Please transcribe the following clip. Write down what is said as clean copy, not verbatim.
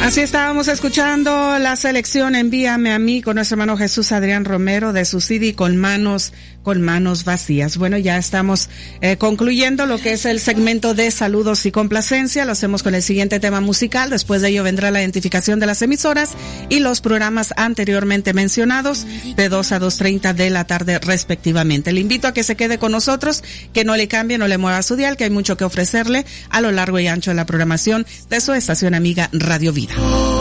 Así estábamos escuchando la selección Envíame a mí con nuestro hermano Jesús Adrián Romero de su CD con manos vacías. Bueno, ya estamos concluyendo lo que es el segmento de saludos y complacencia. Lo hacemos con el siguiente tema musical. Después de ello vendrá la identificación de las emisoras y los programas anteriormente mencionados de 2 a 2:30 de la tarde respectivamente. Le invito a que se quede con nosotros, que no le cambie, no le mueva su dial, que hay mucho que ofrecerle a lo largo y ancho de la programación de su estación amiga Radio Vida.